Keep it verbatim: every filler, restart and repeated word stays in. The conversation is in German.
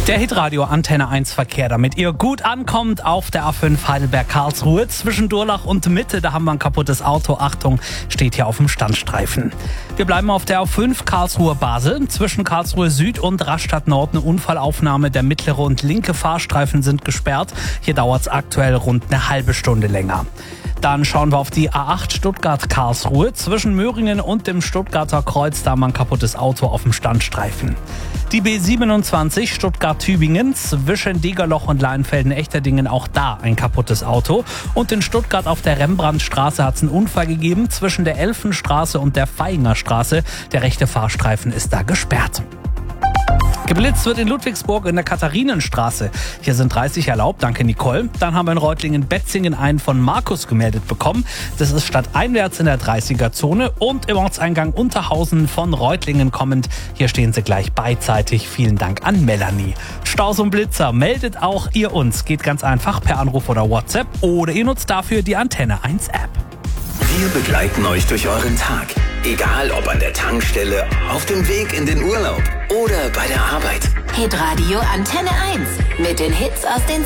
Der Hitradio Antenne eins Verkehr, damit ihr gut ankommt auf der A fünf Heidelberg-Karlsruhe. Zwischen Durlach und Mitte, da haben wir ein kaputtes Auto. Achtung, steht hier auf dem Standstreifen. Wir bleiben auf der A fünf Karlsruhe-Basel. Zwischen Karlsruhe Süd und Rastatt Nord eine Unfallaufnahme. Der mittlere und linke Fahrstreifen sind gesperrt. Hier dauert es aktuell rund eine halbe Stunde länger. Dann schauen wir auf die A acht Stuttgart-Karlsruhe. Zwischen Möhringen und dem Stuttgarter Kreuz, da haben wir ein kaputtes Auto auf dem Standstreifen. Die B siebenundzwanzig Stuttgart-Tübingen, zwischen Degerloch und Leinfelden-Echterdingen, auch da ein kaputtes Auto. Und in Stuttgart auf der Rembrandtstraße hat es einen Unfall gegeben zwischen der Elfenstraße und der Vaihinger Straße. Der rechte Fahrstreifen ist da gesperrt. Geblitzt wird in Ludwigsburg in der Katharinenstraße. Hier sind dreißig erlaubt, danke Nicole. Dann haben wir in Reutlingen-Betzingen einen von Markus gemeldet bekommen. Das ist stadteinwärts in der dreißiger-Zone und im Ortseingang Unterhausen von Reutlingen kommend. Hier stehen sie gleich beidseitig. Vielen Dank an Melanie. Staus und Blitzer, meldet auch ihr uns. Geht ganz einfach per Anruf oder WhatsApp oder ihr nutzt dafür die Antenne eins App. Wir begleiten euch durch euren Tag. Egal ob an der Tankstelle, auf dem Weg in den Urlaub oder bei der Arbeit. Hitradio Antenne eins mit den Hits aus den